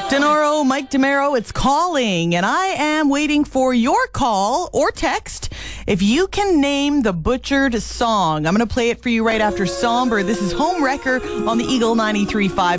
Denaro, Mike DeMero, it's calling, and I am waiting for your call or text if you can name the butchered song. I'm going to play it for you right after Somber. This is Home Wrecker on the Eagle 93.5.